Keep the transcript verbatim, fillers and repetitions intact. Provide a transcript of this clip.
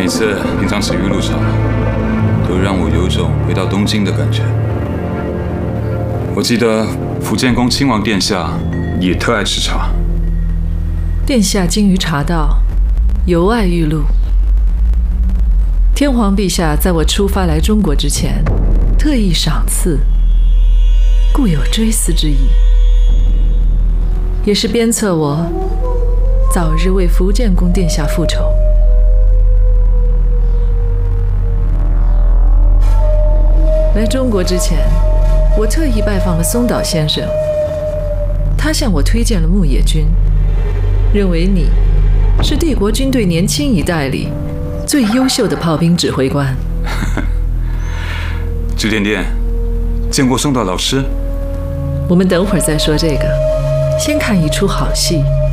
次品尝此玉露茶，都让我有种回到东京的感觉。我记得福建宫亲王殿下也特爱吃茶。 殿下精于茶道，尤爱玉露。天皇陛下在我出发来中国之前，特意赏赐，故有追思之意，也是鞭策我早日为福建宫殿下复仇。来中国之前，我特意拜访了松岛先生，他向我推荐了牧野君，认为你是帝国军队年轻一代里最优秀的炮兵指挥官。 志点点，见过松岛老师？ 我们等会儿再说这个，先看一出好戏。